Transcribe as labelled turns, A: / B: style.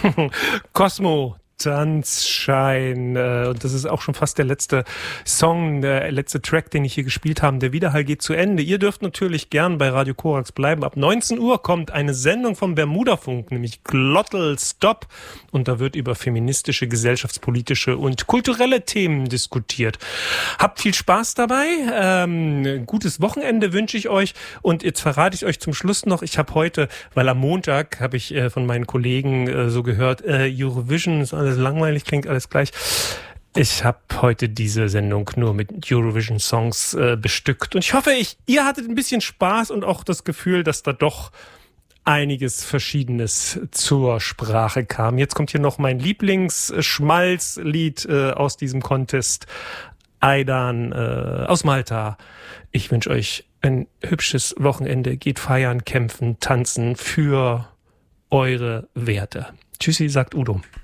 A: Cosmo, Tanzschein. Und das ist auch schon fast der letzte Song, der letzte Track, den ich hier gespielt habe. Der Widerhall geht zu Ende. Ihr dürft natürlich gern bei Radio Korax bleiben. Ab 19 Uhr kommt eine Sendung vom Bermudafunk, nämlich Glottal Stop. Und da wird über feministische, gesellschaftspolitische und kulturelle Themen diskutiert. Habt viel Spaß dabei. Ein gutes Wochenende wünsche ich euch. Und jetzt verrate ich euch zum Schluss noch, ich habe heute, weil am Montag habe ich von meinen Kollegen so gehört, Eurovision ist alles langweilig, klingt alles gleich. Ich habe heute diese Sendung nur mit Eurovision-Songs bestückt. Und ich hoffe, ihr hattet ein bisschen Spaß und auch das Gefühl, dass da doch einiges Verschiedenes zur Sprache kam. Jetzt kommt hier noch mein Lieblingsschmalzlied aus diesem Contest. Aidan aus Malta. Ich wünsche euch ein hübsches Wochenende. Geht feiern, kämpfen, tanzen für eure Werte. Tschüssi, sagt Udo.